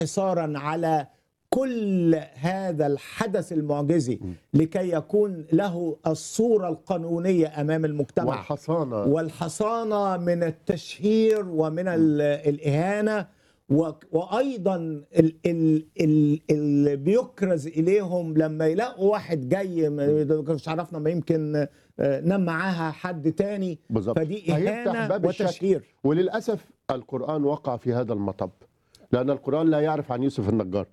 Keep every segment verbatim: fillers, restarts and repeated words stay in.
حصارا على كل هذا الحدث المعجزي لكي يكون له الصورة القانونية أمام المجتمع والحصانة والحصانة من التشهير ومن ال- الإهانة و- وأيضا ال- ال- ال- اللي بيكرز إليهم لما يلاقوا واحد جاي ما مش عرفنا ما يمكن آه، نام معاها حد تاني بالظبط، فدي فيفتح إهانة باب الشك. وتشهير. وللأسف القرآن وقع في هذا المطب، لأن القرآن لا يعرف عن يوسف النجار.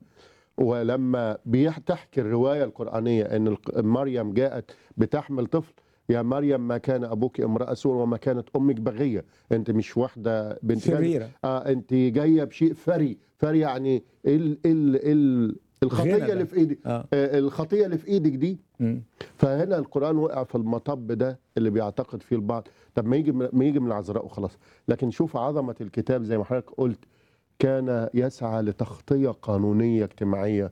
ولما بتحكي الرواية القرآنية أن الق- مريم جاءت بتحمل طفل، يا مريم ما كان أبوك امرأة سوء وما كانت أمك بغية، أنت مش واحدة بنت شريرة. كذا. آه أنت جاية بشيء فري فري يعني ال ال ال الخطية غنى ده. اللي في إيدك آه. آه الخطية اللي في إيدك دي. مم. فهنا القرآن وقع في المطب ده اللي بيعتقد فيه البعض. طب ما يجي ما يجي من العذراء وخلاص. لكن شوف عظمة الكتاب زي ما حضرتك قلت، كان يسعى لتغطية قانونية اجتماعية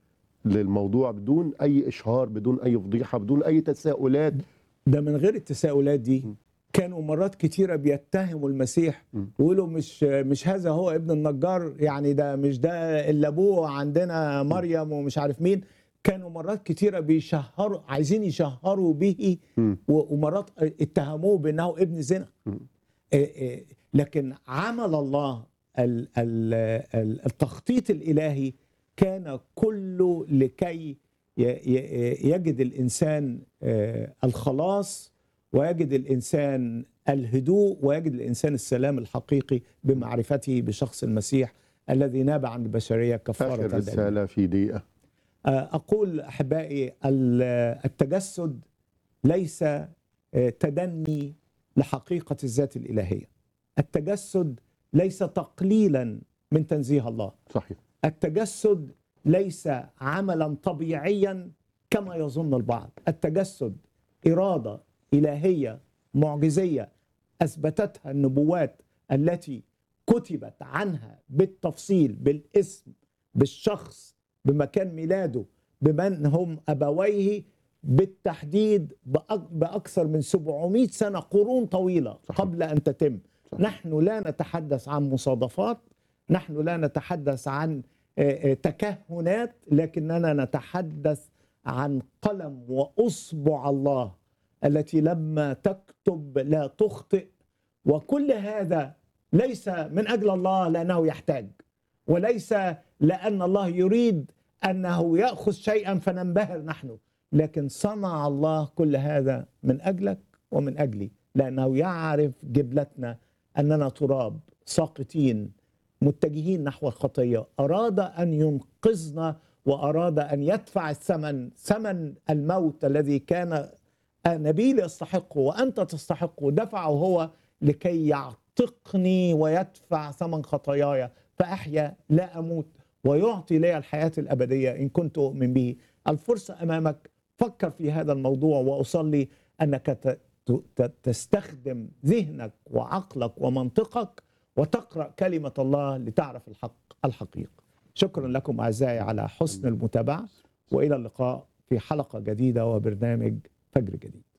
للموضوع بدون أي إشهار، بدون أي فضيحة، بدون أي تساؤلات. ده من غير التساؤلات دي م. كانوا مرات كتيرة بيتهموا المسيح م. ويقولوا مش مش هذا هو ابن النجار، يعني ده مش ده اللي ابوه عندنا مريم ومش عارف مين. كانوا مرات كتيرة بيشهروا عايزين يشهروا به م. و- ومرات اتهموه بانه ابن زنا. م. إيه إيه، لكن عمل الله ال- ال- ال- التخطيط الإلهي كان كله لكي ي- ي- يجد الإنسان آه، الخلاص، ويجد الإنسان الهدوء، ويجد الإنسان السلام الحقيقي بمعرفته بشخص المسيح الذي ناب عن البشرية كفارة آخر الدين. رسالة في دقيقة. آه، أقول أحبائي ال- التجسد ليس آه، تدني لحقيقة الذات الإلهية. التجسد ليس تقليلا من تنزيه الله. صحيح. التجسد ليس عملا طبيعيا كما يظن البعض. التجسد إرادة إلهية معجزية أثبتتها النبوات التي كتبت عنها بالتفصيل، بالاسم، بالشخص، بمكان ميلاده، بمن هم أبويه، بالتحديد بأك- بأكثر من سبعمائة سنة، قرون طويلة صحيح. قبل أن تتم. صحيح. نحن لا نتحدث عن مصادفات، نحن لا نتحدث عن آه، آه، تكهنات، لكننا نتحدث عن قلم وأصبع الله التي لما تكتب لا تخطئ. وكل هذا ليس من أجل الله لأنه يحتاج، وليس لأن الله يريد أنه يأخذ شيئا فننبهر نحن، لكن صنع الله كل هذا من أجلك ومن أجلي، لأنه يعرف جبلتنا أننا تراب ساقطين متجهين نحو الخطية. أراد أن ينقذنا وأراد أن يدفع الثمن، ثمن الموت الذي كان نبيل يستحقه وأنت تستحقه، دفعه هو لكي يعتقني ويدفع ثمن خطاياي فأحيا لا أموت، ويعطي لي الحياة الأبدية إن كنت أؤمن به. الفرصة أمامك، فكر في هذا الموضوع، وأصلي أنك ت- ت- تستخدم ذهنك وعقلك ومنطقك وتقرأ كلمة الله لتعرف الحق الحقيقة. شكرا لكم أعزائي على حسن المتابعة، وإلى اللقاء في حلقة جديدة وبرنامج فجر جديد.